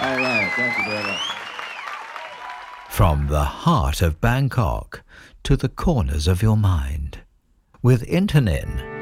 All right, thank you very much. From the heart of Bangkok to the corners of your mind, with Internin.